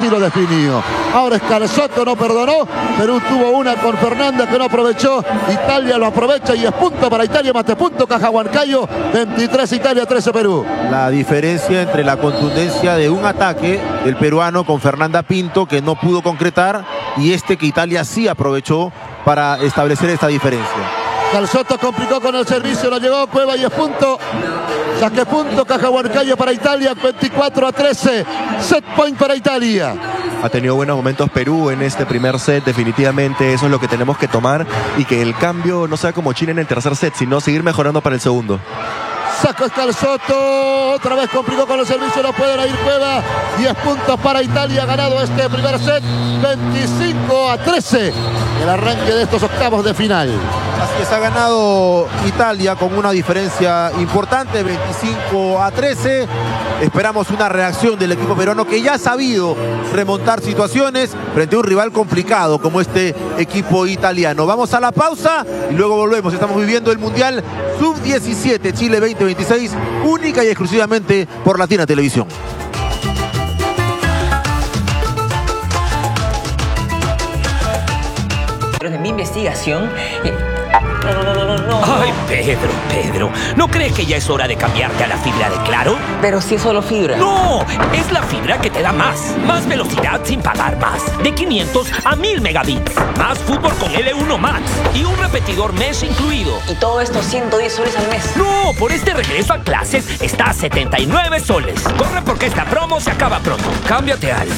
así lo definió. Ahora Scalzotto no perdonó. Perú tuvo una con Fernanda que no aprovechó. Italia lo aprovecha y es punto para Italia, mate punto Cajahuancayo. 23 Italia, 13 Perú. La diferencia entre la contundencia de un ataque del peruano con Fernanda Pinto, que no pudo concretar, y este que Italia sí aprovechó para establecer esta diferencia. Scalzotto complicó con el servicio, lo llegó Cueva y es punto. Saque punto Cajahuancayo para Italia, 24-13. Set point para Italia. Ha tenido buenos momentos Perú en este primer set, definitivamente eso es lo que tenemos que tomar, y que el cambio no sea como China en el tercer set, sino seguir mejorando para el segundo. Sacó Scalzotto, otra vez complicó con el servicio, no pueden ir Cueva. 10 puntos para Italia, ganado este primer set, 25-13. El arranque de estos octavos de final. Así es, ha ganado Italia con una diferencia importante, 25-13. Esperamos una reacción del equipo peruano, que ya ha sabido remontar situaciones frente a un rival complicado como este equipo italiano. Vamos a la pausa y luego volvemos. Estamos viviendo el Mundial Sub-17 Chile 2026, única y exclusivamente por Latina Televisión. De mi investigación... No. Ay, Pedro, ¿no crees que ya es hora de cambiarte a la fibra de Claro? Pero si es solo fibra. No, es la fibra que te da más velocidad sin pagar más. De 500 a 1000 megabits. Más fútbol con L1 Max y un repetidor mesh incluido. Y todo esto 110 soles al mes. No, por este regreso a clases está a 79 soles. Corre porque esta promo se acaba pronto. Cámbiate al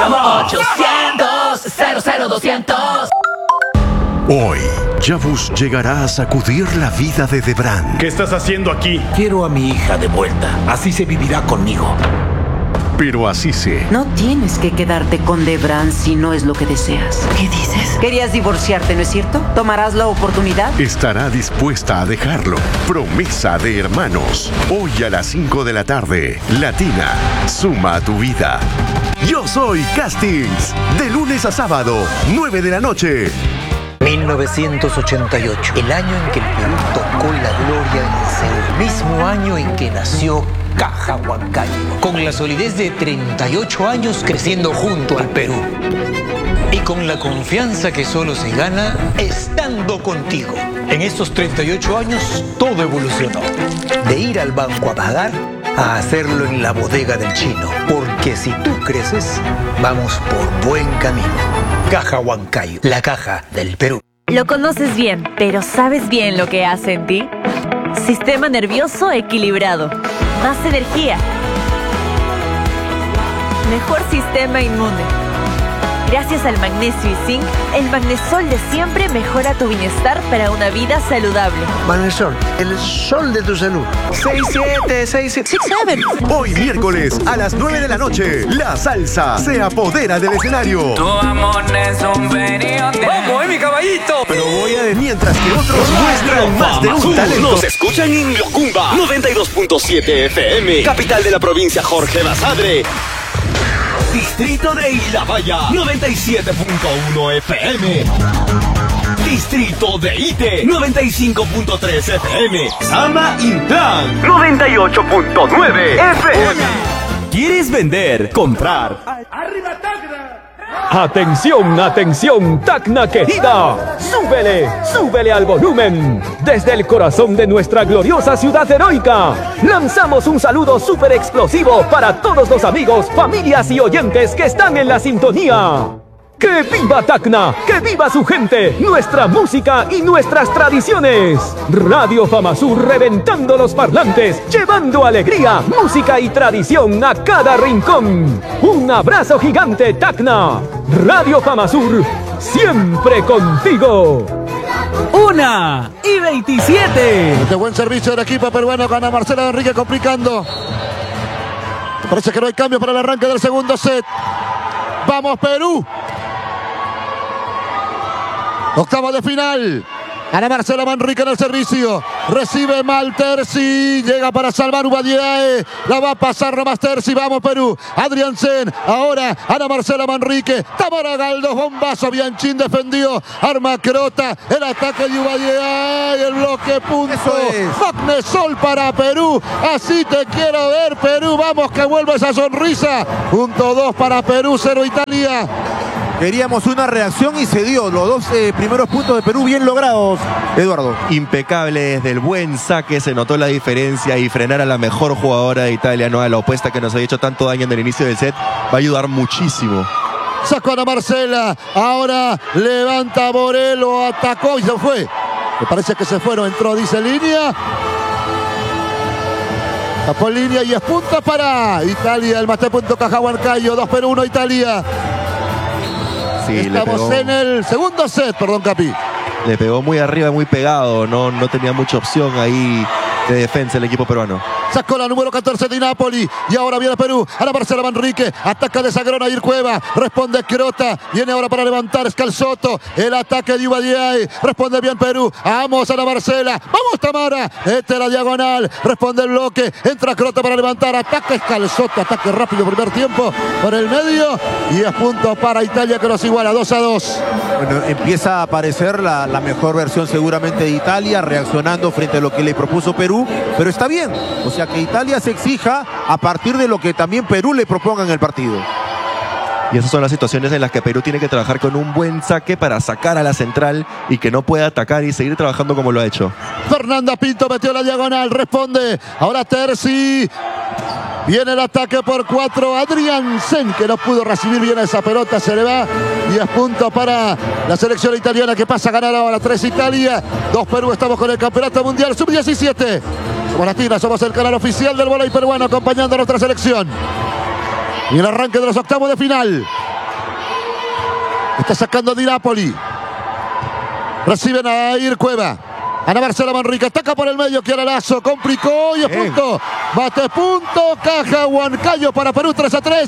0800 00200. Hoy, Yavuz llegará a sacudir la vida de Debran. ¿Qué estás haciendo aquí? Quiero a mi hija de vuelta. Así se vivirá conmigo. Pero así se. No tienes que quedarte con Debran si no es lo que deseas. ¿Qué dices? Querías divorciarte, ¿no es cierto? ¿Tomarás la oportunidad? Estará dispuesta a dejarlo. Promesa de hermanos. Hoy a las 5 de la tarde. Latina, suma a tu vida. Yo soy Castings. De lunes a sábado, 9 de la noche. 1988, el año en que el Perú tocó la gloria, es el mismo año en que nació Cajahuancayo, con la solidez de 38 años creciendo junto al Perú. Y con la confianza que solo se gana estando contigo. En estos 38 años todo evolucionó. De ir al banco a pagar a hacerlo en la bodega del chino. Porque si tú creces, vamos por buen camino. Cajahuancayo, la caja del Perú. Lo conoces bien, pero ¿sabes bien lo que hace en ti? Sistema nervioso equilibrado. Más energía. Mejor sistema inmune. Gracias al magnesio y zinc, el Magnesol de siempre mejora tu bienestar para una vida saludable. Magnesol, el sol de tu salud. 6-7. Hoy miércoles a las 9 de la noche, la salsa se apodera del escenario. Tu amor es un periodo. ¡Vamos, mi caballito! Pero mientras que otros muestran más de un talento. Nos escuchan en Locumba 92.7 FM, capital de la provincia Jorge Basadre. Distrito de Ilabaya 97.1 FM. Distrito de Ite 95.3 FM. Sama Intran 98.9 FM. ¿Quieres vender, comprar? ¡Arriba Tacna! ¡Atención, Tacna querida! ¡Súbele al volumen! Desde el corazón de nuestra gloriosa ciudad heroica, lanzamos un saludo súper explosivo para todos los amigos, familias y oyentes que están en la sintonía. ¡Que viva Tacna! ¡Que viva su gente! ¡Nuestra música y nuestras tradiciones! Radio Famasur reventando los parlantes, llevando alegría, música y tradición a cada rincón. ¡Un abrazo gigante, Tacna! Radio Famasur, siempre contigo. 1:27. Este buen servicio del equipo peruano, gana Marcelo Enrique complicando. Parece que no hay cambio para el arranque del segundo set. ¡Vamos, Perú! Octavo de final. Gana Marcelo Manrique en el servicio. Recibe mal Terzi. Llega para salvar Ubadiae. La va a pasar nomás Terzi. Vamos Perú. Adriansen. Ahora Ana Marcela Manrique. Tamara Galdos. Bombazo. Bianchín defendió. Arma Crota. El ataque de Ubadiae. El bloque punto. Magnesol para Perú. Así te quiero ver Perú. Vamos que vuelve esa sonrisa. Punto 2 para Perú. 0 Italia. Queríamos una reacción y se dio. Los dos primeros puntos de Perú bien logrados, Eduardo. Impecable desde el buen saque, se notó la diferencia y frenar a la mejor jugadora de Italia, no a la opuesta que nos había hecho tanto daño en el inicio del set, va a ayudar muchísimo. Sacó a Ana Marcela, ahora levanta Borelo, atacó y se fue. Me parece que se fue, no entró, dice línea. Tapó línea y es punto para Italia, el Mate.Caja Cajahuancayo, 2 Perú, 1 Italia. Sí, estamos en el segundo set, perdón Capi. Le pegó muy arriba, muy pegado, no tenía mucha opción ahí de defensa el equipo peruano. Sacó la número 14 de Napoli y ahora viene Perú. Ana Marcela Manrique, ataca de Sagrona Ir Cueva, responde Crota, viene ahora para levantar Scalzotto, el ataque de Ubadiae, responde bien Perú. Vamos Ana Marcela, vamos Tamara, esta es la diagonal, responde el bloque, entra Crota para levantar, ataca Scalzotto, ataque rápido primer tiempo por el medio y es punto para Italia que nos iguala 2-2. Bueno, empieza a aparecer la mejor versión seguramente de Italia, reaccionando frente a lo que le propuso Perú, pero está bien, o sea que Italia se exija a partir de lo que también Perú le proponga en el partido. Y esas son las situaciones en las que Perú tiene que trabajar con un buen saque para sacar a la central y que no pueda atacar y seguir trabajando como lo ha hecho. Fernanda Pinto metió la diagonal, responde, ahora Terzi. Viene el ataque por 4, Adriansen, que no pudo recibir bien esa pelota, se le va y es punto para la selección italiana que pasa a ganar ahora 3 Italia, 2 Perú, estamos con el Campeonato Mundial Sub-17. Somos Latina, somos el canal oficial del vóley peruano acompañando a nuestra selección. Y el arranque de los octavos de final. Está sacando Di Napoli. Reciben a Ir Cueva. Ana Marcela Manrique ataca por el medio, Kiara Lazo, complicó y es punto. Bate punto, Cajahuancayo para Perú 3-3.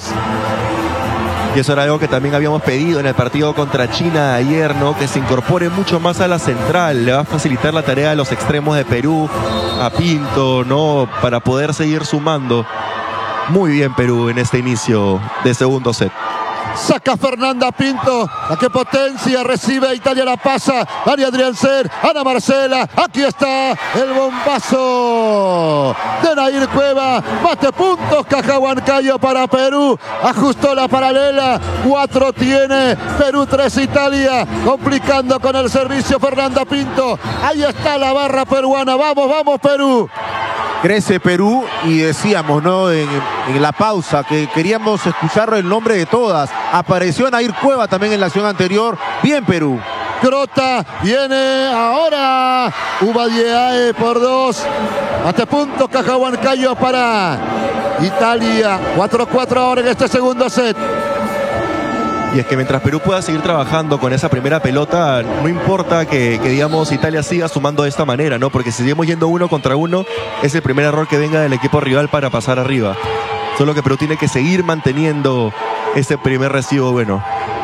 Y eso era algo que también habíamos pedido en el partido contra China ayer, ¿no? Que se incorpore mucho más a la central. Le va a facilitar la tarea de los extremos de Perú, a Pinto, ¿no? Para poder seguir sumando. Muy bien Perú en este inicio de segundo set. Saca Fernanda Pinto, a qué potencia, recibe Italia, la pasa, María Adriansen, Ana Marcela, aquí está el bombazo de Nair Cueva, bate puntos, Cajahuancayo para Perú, ajustó la paralela, 4 tiene, Perú 3 Italia, complicando con el servicio Fernanda Pinto, ahí está la barra peruana, vamos, vamos Perú. Crece Perú y decíamos, ¿no? En la pausa que queríamos escuchar el nombre de todas. Apareció Nair Cueva también en la acción anterior. Bien Perú. Crota viene ahora. Ubadiae por 2. Hasta punto Cajahuancayo para Italia. 4-4 ahora en este segundo set. Y es que mientras Perú pueda seguir trabajando con esa primera pelota, no importa que digamos, Italia siga sumando de esta manera, ¿no? Porque si seguimos yendo 1 contra 1, es el primer error que venga del equipo rival para pasar arriba. Solo que Perú tiene que seguir manteniendo ese primer recibo bueno.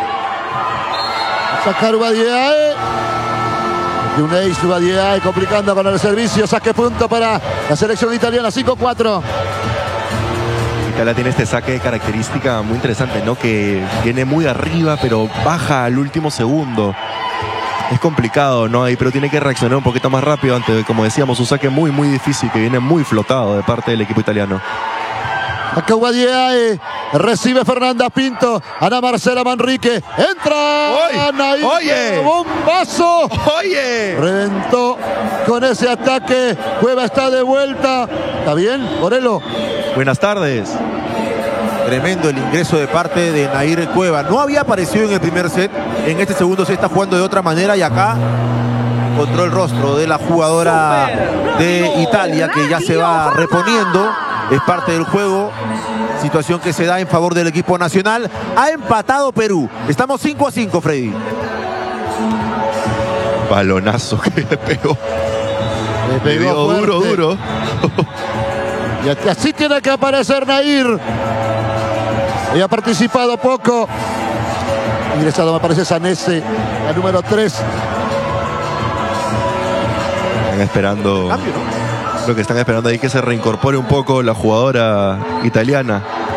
Sacar Ubadiae. Yuneis Ubadiae complicando con el servicio. Saque punto para la selección italiana. 5-4. Italia tiene este saque de característica muy interesante, ¿no? Que viene muy arriba, pero baja al último segundo. Es complicado, ¿no? Ahí, pero tiene que reaccionar un poquito más rápido ante, como decíamos, un saque muy, muy difícil que viene muy flotado de parte del equipo italiano. Acá Ubadiae, recibe Fernanda Pinto, Ana Marcela Manrique, entra Nair, ¡Oye! ¡Bombazo! ¡Oye! Reventó con ese ataque, Cueva está de vuelta, ¿está bien? Borelo. Buenas tardes. Tremendo el ingreso de parte de Nair Cueva. No había aparecido en el primer set. En este segundo set está jugando de otra manera y acá encontró el rostro de la jugadora de Italia que ya se va reponiendo. Es parte del juego. Situación que se da en favor del equipo nacional. Ha empatado Perú. Estamos 5-5, Freddy. Balonazo que le pegó. Le pegó duro, duro. Y así tiene que aparecer Nair. Y ha participado poco. Ingresado me parece Sanese, la número 3. Han esperando. Cambio, ¿no? Creo que están esperando ahí que se reincorpore un poco la jugadora italiana.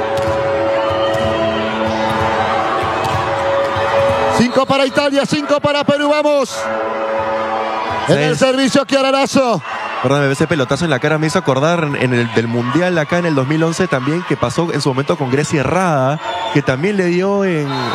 5 para Italia, 5 para Perú, vamos. En el servicio Chiararazo. Perdón, ese pelotazo en la cara me hizo acordar en el del Mundial acá en el 2011 también, que pasó en su momento con Grecia Errada, que también le dio en